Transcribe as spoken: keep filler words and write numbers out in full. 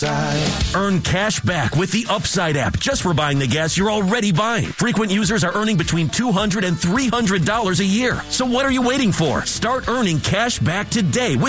Earn cash back with the Upside app just for buying the gas you're already buying. Frequent users are earning between two hundred dollars and three hundred dollars a year. So what are you waiting for? Start earning cash back today with